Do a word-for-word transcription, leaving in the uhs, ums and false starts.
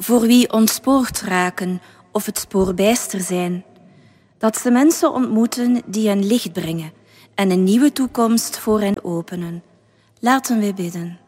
voor wie ontspoord raken of het spoor bijster zijn. Dat ze mensen ontmoeten die hen licht brengen en een nieuwe toekomst voor hen openen. Laten we bidden.